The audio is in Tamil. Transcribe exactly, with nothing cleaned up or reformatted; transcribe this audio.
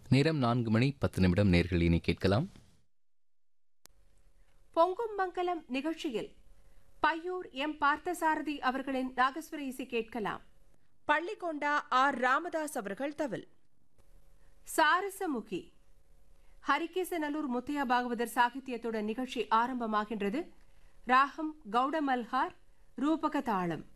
நேரம் நான்கு மணி பத்து நிமிடம். நேர்கள் இனி கேட்கலாம். பொங்கும் மங்கலம் நிகழ்ச்சியில் பையூர் எம் பார்த்தசாரதி அவர்களின் நாகஸ்வர இசை கேட்கலாம். பள்ளிக்கொண்டா ஆர் ராமதாஸ் அவர்கள் தவில். சாரசமுகி ஹரிகேசநல்லூர் முத்தையா பாகவதர் சாகித்யத்துடன் நிகழ்ச்சி ஆரம்பமாகின்றது. ராகம் கௌடமல்ஹார், ரூபக தாளம்.